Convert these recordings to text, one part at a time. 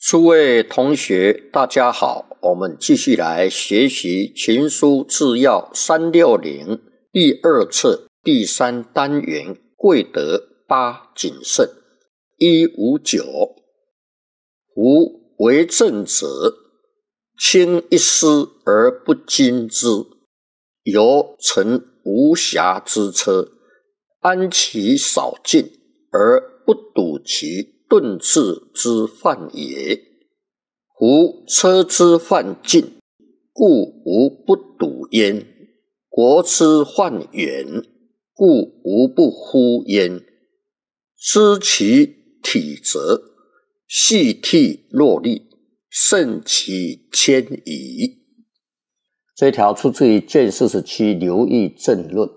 诸位同学，大家好，我们继续来学习群书治要360第2册第3单元贵德8谨慎159。夫为政者，轻一丝而不矜之，犹乘无暇之车，安其少进而不睹其顿次之犯也。夫车之犯近，故无不睹焉；国之犯远，故无不忽焉。知其体则，细惕若厉，慎其迁移。这条出自于卷47刘毅政论。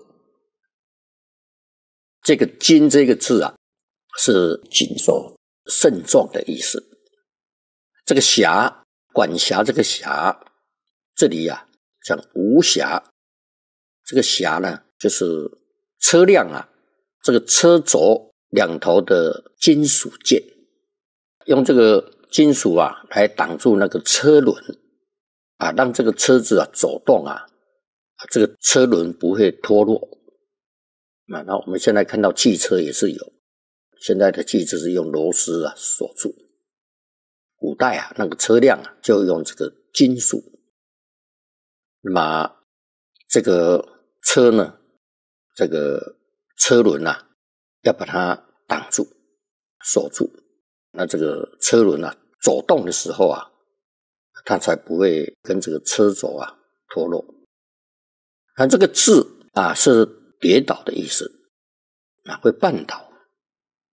这个矜这个字啊，是谨守慎重的意思。这个暇，管辖这个辖，这里啊讲无暇。这个辖呢，就是车辆啊，这个车轴两头的金属件，用这个金属啊来挡住那个车轮啊，让这个车子啊走动啊，这个车轮不会脱落。那我们现在看到汽车也是有，现在的汽车是用螺丝啊锁住。古代啊，那个车辆啊就用这个金属。那么这个车呢，这个车轮啊要把它挡住锁住，那这个车轮啊走动的时候啊，它才不会跟这个车轴啊脱落。那这个字啊是跌倒的意思啊，会绊倒。